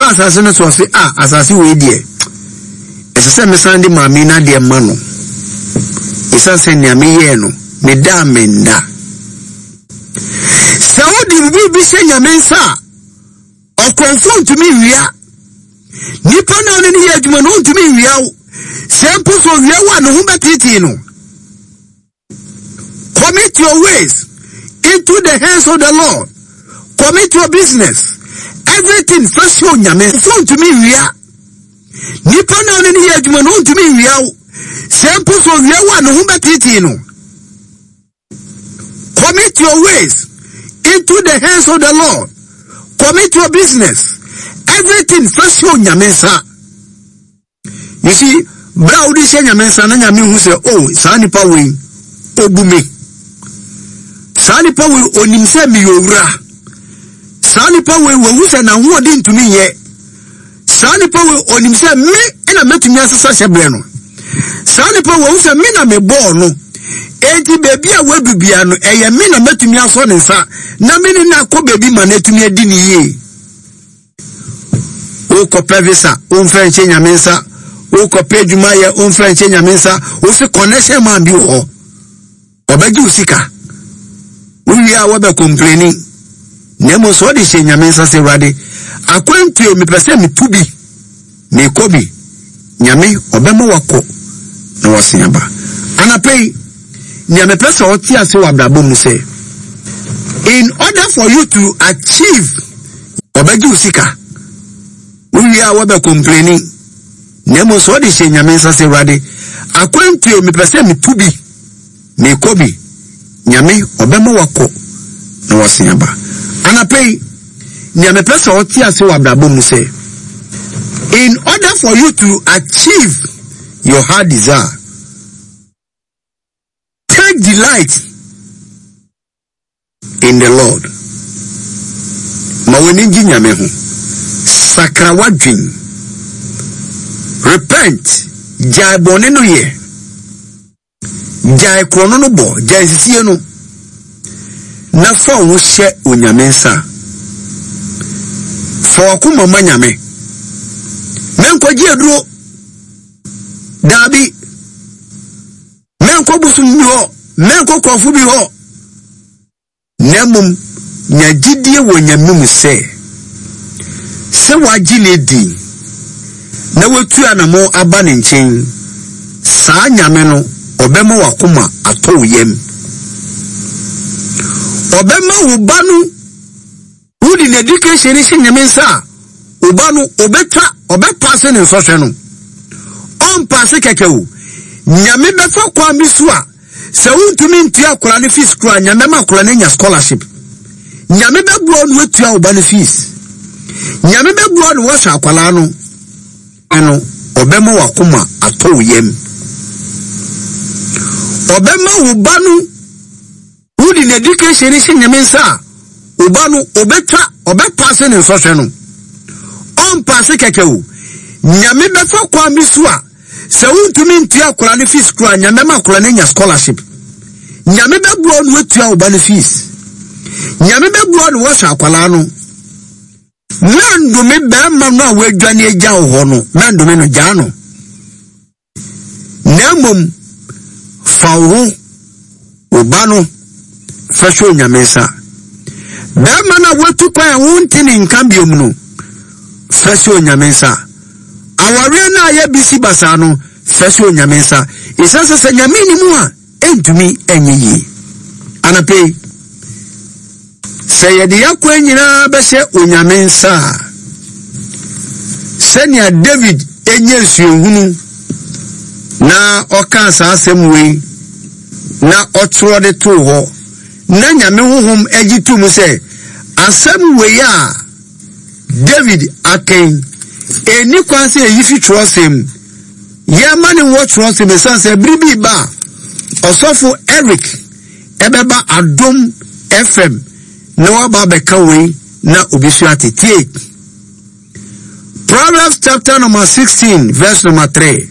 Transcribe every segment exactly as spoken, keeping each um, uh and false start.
asase no so se ah asase we die ese se me sande maami na de ma no isa se nya me ye no me da menda se odi bi bi se nya me nsa o confront to me wia nipa na ne ye adwuma no to me wia simple so wia wa no hu betiti no. Commit your ways into the hands of the Lord. Commit your business. Everything first show nyame phone to me wia nipa na ne ye adwuma no to me wia simple so wia wa no hu betiti no. Commit your ways into the hands of the Lord. Commit your business. Everything first show nyame sa. You see, bra udi se nyame sa na nyame hu se oh sa nipa we obume. Sa nipa we onim se mi yowura. Sa nipa we wo se na ho odi ntumi ye. Sa nipa we onim se me ena metumi asesa hyebre no. Sa nipa we se me na me ball no. Enti baby a we bibia no eye me na metumi aso ne nsa na me ni na ko baby ma na tumi adi ni ye. O ko pevisa o mfa nche nyame nsa o ko pedwuma ye o mfa nche nyame nsa o se connection man bi ho obaji usika we are we be complaining nemo so de che nyame nsa se wade akwantu me pese me tubi me kobi nyame obema wako na wasiaba anapei nyame pese o ti ase wabrabo mu se in order for you to achieve obaji usika we are we be complaining nemo so de che nyame nsa se wade akwantu me pese me tubi me kobi nyame obema wako na wasiaba anapei nyame pese o ti ase wabrabo mu se in order for you to achieve your heart desire, take delight in the Lord. Mawenji nyame ho sakra wadwin, repent, jai bone no ye, jai krono no bo, jai sisie no na fa wo hye onyame nsa fa ko mama nyame menko ji aduro dabi menko busum ho menko kofu bi ho nemum nya gidie wo nyame mu se se waji ne di na wetu anamo aba ne nchen saa nyame no obema wakoma ato yem obema ubanu udi ne education ni nyame nsa ubanu obetwa obepase ne nsoswe no on passe kekewu nyame befa kwa misua se untumi ntia akora ne fees kura nyame ma akora ne nya scholarship nyame bebuo no wetua ubanu fees nyame bebuo no wosha akwala no eno obema wakoma ato yem obema ubanu udi ne education ni nyame nsa ubanu obetwa obepase ne nsoswe no on passe kekewu nyame befa kwa misua se untumi ntia akora ne fees kura nyame ma akora ne nya scholarship nyame bebuo no wetua ubanu fees nyame bebuo no wosha akwala no nando me be ma no awadwane agya ho no nando me no gya no nemom fawo ubanu fasho nyame sa be ma na wetu kwa wuntini nkambiom no fasho nyame sa aware na ya bisi basa no fasho nyame sa isasa sa nyame ni mu a entumi enyeyi anape sayedi yakwa nyina be se onyame nsa senia David enye suohunu na oka sa asemwe na otro de to ho na nyame honhom agitum se asemwe ya David aken eni kwanse eyifi trosem ya mani wo trosem sanse bribi ba osofo Eric ebeba Adom F M no waba beka we na obisu atete. Proverbs chapter number sixteen verse number three.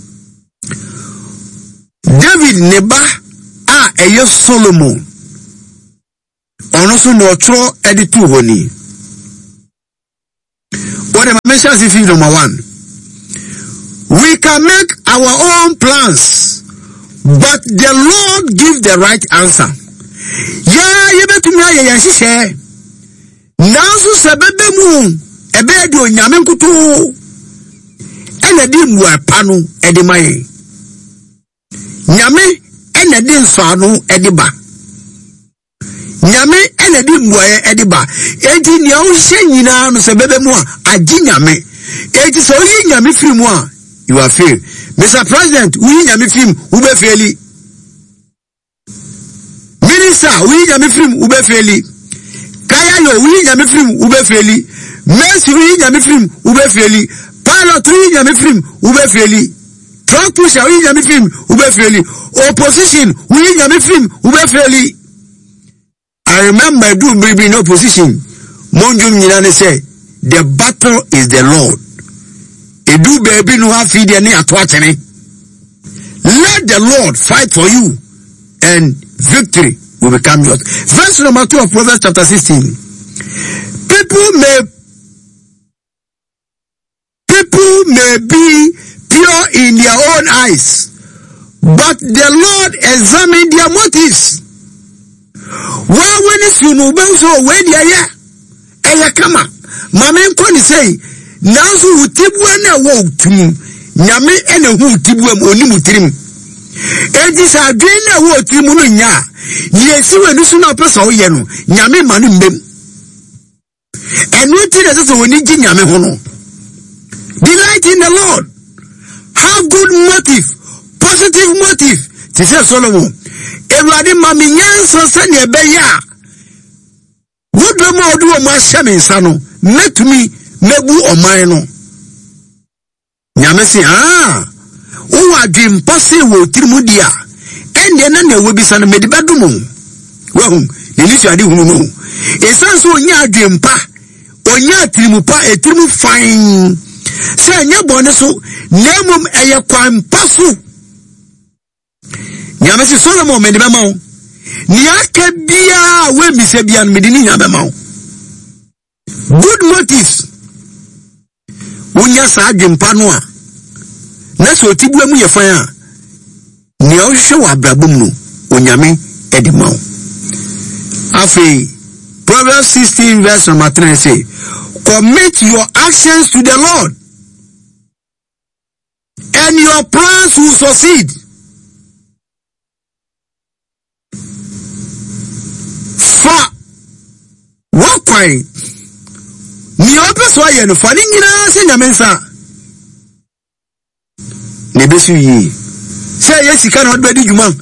David neba a eyo Solomon ono so no tro editu honi What am I mentioning is number one. We can make our own plans, but the Lord gives the right answer. Yeah, you better me ya ya share. Now so sebebe mu ebe di onyame nkutu. Ene di mu apanu edi mai. Nyame ene di nso anu edi ba. Nyame ene di mu edi ba. Enti ni o hye nyina no sebebe mu a agi nyame. Enti so yi nyame firi mu a you are fail. Mister President, we nyame film ube faili. Minister, we nyame film ube faili. Kaya yo, we nyame film ube faili. Mercy, we nyame film ube faili. Pilot, we nyame film ube faili. Truck pusher, we nyame film ube faili. Opposition, we nyame film ube faili. I remember do maybe in opposition. Monjum Nilane say, the battle is the Lord. Edu baby no have feed any atwachene. Let the Lord fight for you, and victory will become yours. Verse number two of Proverbs chapter sixteen. People may people may be pure in their own eyes, but the Lord examines their motives. Why when is you know so when they are eya kama mama ko ni say now so utibua na wo tum nyame ene hu utibua mo ni mutirim edi sa dwen na wo tirim no nya yesi wenu so na pesa wo ye no nyame ma no mbem enu ti na so woni gi nyame ho no. Delight in the Lord, have good motive, positive motive. Ti say Solomon ewade ma me nyanso se ne be ya wodo ma odu o ma hye me nsa no metumi mebu oman no nyame se ah wo adwem pase wo tirimu dia ende na na wo bisa no medi bedomo wo hu ne ni suade hunu no esan so onya adwem pa onya tirimu pa etirimu fine se nya bone so nemum eye kwan paso nyame se Solomon medi bema wo ni aka bia we mi se bia no medi ni nya bema wo good motives. Unya sa adwempa no a na so tibua mu ye fan a ne o hwe wa brabom no onyame edi mawo. Afei Proverbs sixteen verse number three say, commit your actions to the Lord and your plans will succeed. Fa what kind ni ope so aye no fani nyina se nyame nsa ne besu yi se ye sika no bedi djuma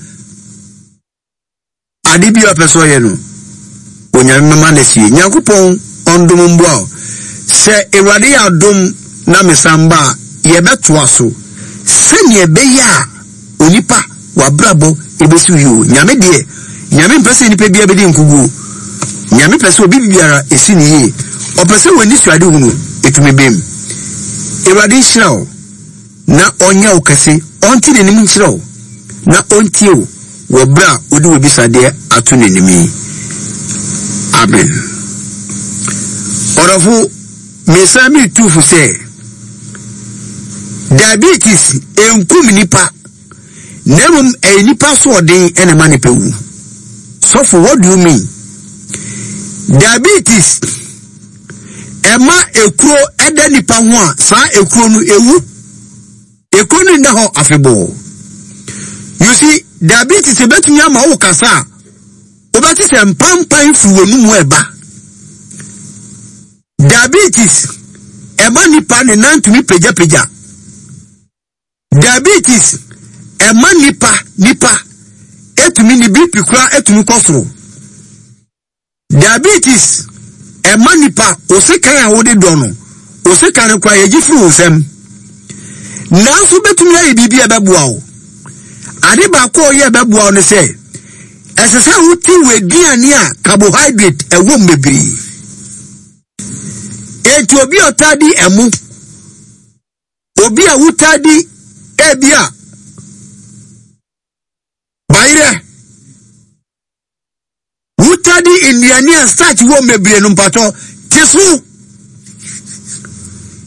ade bi ope so aye no onyame mama na sie nyakopon ondom mbo se ewade ya dom na mesamba ye beto aso se ne be ya onipa wa brabo e besu yi nyame de nyame mpese nipa bia bedi nkugu nyame pese obi biara esi ni yi opese woni suade hunu etumi bem ewade hiraw na onya okase onti ne nim hiraw na onti o wo bra odi wo bisade ato ne nimi. Amen. Orofo mesami tufu se diabetes enkum nipa nemum e nipa so odin ene manipa wu. So for what do you mean? Diabetes ema ekro ede nipa ho a sa ekro no ewu ekro no nda ho afebo. You see diabetes ebetumi ama wo kasa obati se mpampan fuwo nu mu eba. Diabetes ema nipa ne nantumi peja peja. Diabetes ema nipa nipa etumi ni B P kura etumi kosoro. Diabetes ema nipa osekan a wode dono osekan kwa yeji furu nsem nanso betumi ayi bibia beboa o ade ba ko ye beboa no se esese wuti wediani a carbohydrate ewo mbebiri eti obi otadi emu obi a wutadi ebia bayire wutadi indiani a starch wo mbebiri no mpato tisu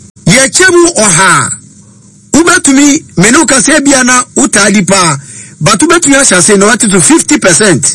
ye chemu oha ubetumi menu kase bia na utadi pa but ubetumi asase no what to fifty percent.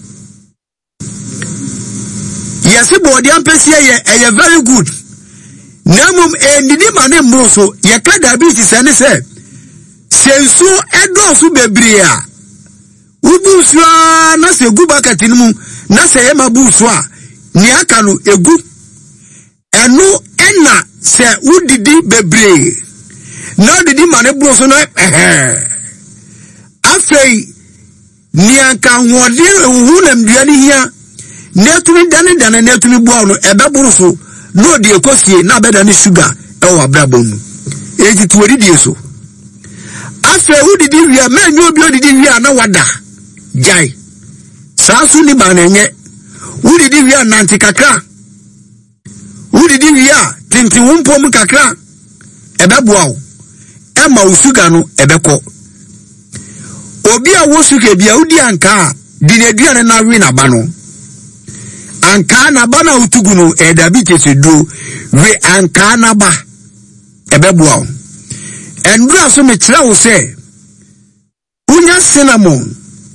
Yes, body ampesi ye e very good. Namum e nidi mane mroso ye ka diabetes ene se senso edo so bebre a ubu so na se gu bucket mu na se ye mabu so a ni aka no egu eno ena se udidi bebre na didi mane mroso no eh afei ni aka hode hu na mduane hia netumi dane dane netumi bua no ebeburu so no de ekosie na beda ni sugar e wa brabo mu eji tuodi die so afa udidi wi ma nyu obi odidi wi na wada jai sasu ni banenye udidi wi nanti kakra udidi wi a tinti wumpo mu kakra ebebua o e ma usuga no ebeko obi a wo suga bia udi anka di na duane na wi na ba no anka na ba na utugu no e diabetes do we anka na ba ebebua o endura so me kira wo se unya cinnamon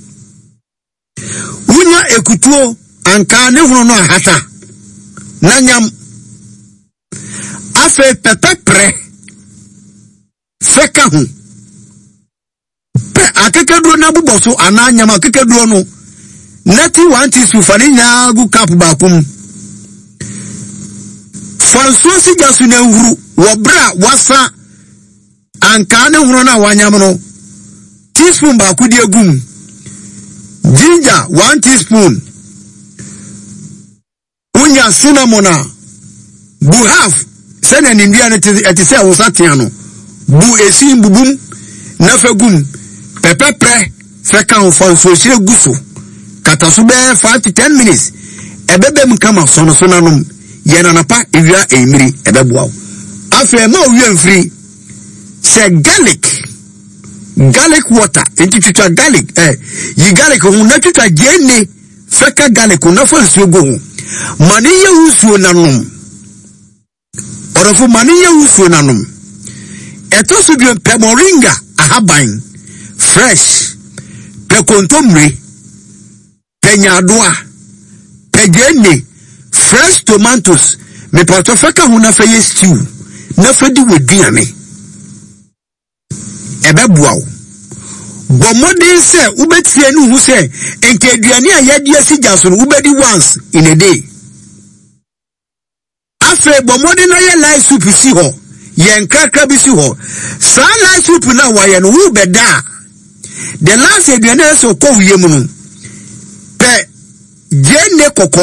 unya ekutuo anka ne hunu no ahata na nyam afe pepepre feka hu pe akekaduro na buboso ana nyam akekaduro no nati one teaspoon fani nya gu cup ba kum fanso si jasu na huru wo bra wasa anka ne hunu na wanyam no teaspoon ba ku di egum ginger one teaspoon unya cinnamon bu half sene ni ndia ne ti se wo satia no bu esi bubum na fagum pepepre feka ho fanso sire guso kata so be five to ten minutes ebebe mu kama sono so nanom ye na napa ewia emiri ebeboa afa ma owie mfiri se garlic garlic water enti twitwa garlic eh yi garlic ho na twitwa jene feka garlic na fa nsuo go ho mani ye usuo nanom orofo mani ye usuo nanom eto so bi pe moringa ahaban fresh pe kontomre pe nyadoa pe jene fresh tomatoes me poto feka ho na fa ye stew na fa di weduane ebeboa o bomodin se ubetie nu hu se enke aduane a yade asigya so no ubedi once in a day afa bomodin na ye light soup si ho ye nkrakra bi si ho sa light soup na wa ye no hu beda the last aduane so ko wiye mu no pe jene kokko